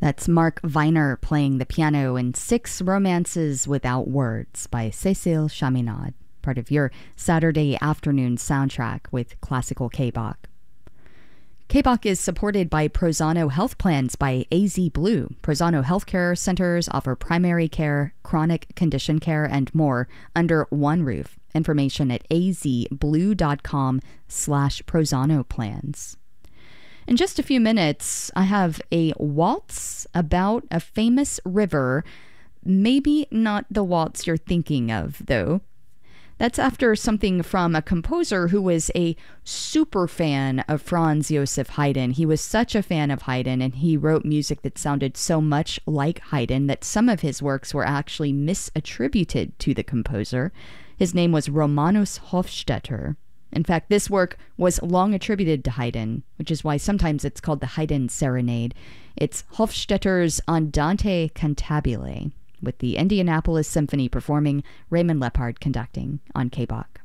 That's Mark Viner playing the piano in Six Romances Without Words by Cécile Chaminade, part of your Saturday afternoon soundtrack with classical K-Bach. K-Bach is supported by Prozano Health Plans by AZ Blue. Prozano Healthcare Centers offer primary care, chronic condition care, and more under one roof. Information at azblue.com/Prozano plans. In just a few minutes, I have a waltz about a famous river. Maybe not the waltz you're thinking of, though. That's after something from a composer who was a super fan of Franz Joseph Haydn. He was such a fan of Haydn, and he wrote music that sounded so much like Haydn that some of his works were actually misattributed to the composer. His name was Romanus Hofstetter. In fact, this work was long attributed to Haydn, which is why sometimes it's called the Haydn Serenade. It's Hofstetter's Andante Cantabile, with the Indianapolis Symphony performing, Raymond Lepard conducting on K-Bach.